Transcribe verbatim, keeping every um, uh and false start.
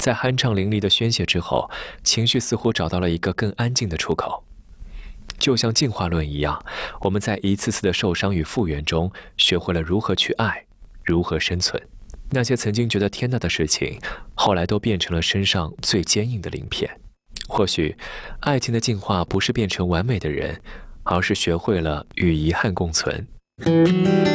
在酣畅淋漓的宣泄之后，情绪似乎找到了一个更安静的出口。就像进化论一样，我们在一次次的受伤与复原中，学会了如何去爱，如何生存。那些曾经觉得天大的事情，后来都变成了身上最坚硬的鳞片。或许，爱情的进化不是变成完美的人，而是学会了与遗憾共存。